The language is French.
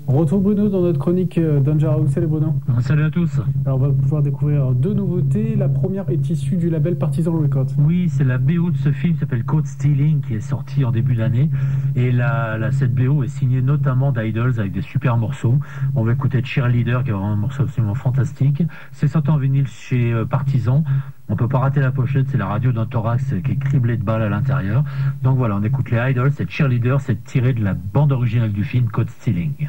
On retrouve Bruno dans notre chronique Danger House. Salut Bruno. Salut à tous. Alors on va pouvoir découvrir deux nouveautés. La première est issue du label Partisan Records. Oui, c'est la BO de ce film qui s'appelle Code Stealing qui est sorti en début d'année. Et cette BO est signée notamment d'Idols avec des super morceaux. On va écouter Cheerleader qui est vraiment un morceau absolument fantastique. C'est sorti en vinyle chez Partisan. On peut pas rater la pochette, c'est la radio d'un thorax qui est criblée de balles à l'intérieur. Donc voilà, on écoute les Idols, c'est Cheerleader, c'est tiré de la bande originale du film Code Stealing.